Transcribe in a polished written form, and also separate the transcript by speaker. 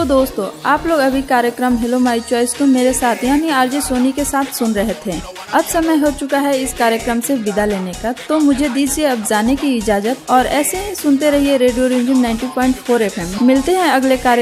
Speaker 1: दोस्तों, आप लोग अभी कार्यक्रम हेलो माय चॉइस को मेरे साथ यानी आरजे सोनी के साथ सुन रहे थे। अब समय हो चुका है इस कार्यक्रम से विदा लेने का, तो मुझे दीजिए अब जाने की इजाजत और ऐसे ही सुनते रहिए रेडियो रिमझिम 90.4 FM। मिलते हैं अगले कार्यक्रम